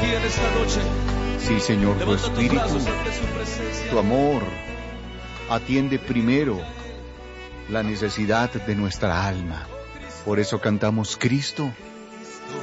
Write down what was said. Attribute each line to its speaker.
Speaker 1: aquí en esta noche.
Speaker 2: Sí, Señor, tu
Speaker 1: Levanta tus
Speaker 2: espíritu,
Speaker 1: brazos ante su presencia.
Speaker 2: tu amor, atiende primero la necesidad de nuestra alma. Por eso cantamos: Cristo,